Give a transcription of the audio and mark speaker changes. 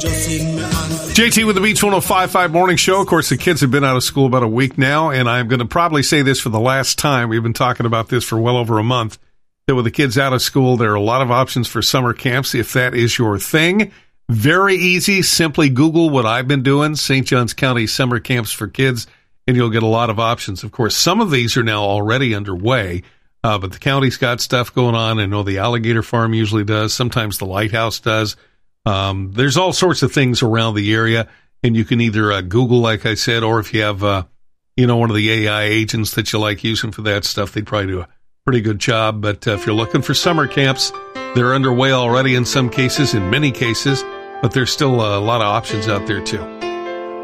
Speaker 1: JT with the Beach 105.5 Morning Show. Of course, the kids have been out of school about a week now, and I'm going to probably say this for the last time. We've been talking about this for well over a month, that with the kids out of school, there are a lot of options for summer camps if that is your thing. Very easy. Simply Google what I've been doing, St. Johns County Summer Camps for Kids, and you'll get a lot of options. Of course, some of these are now already underway, but the county's got stuff going on. I know the Alligator Farm usually does. Sometimes the Lighthouse does. There's all sorts of things around the area, and you can either Google, like I said, or if you have, one of the AI agents that you like using for that stuff, they'd probably do a pretty good job. But if you're looking for summer camps, they're underway already in some cases, in many cases, but there's still a lot of options out there too.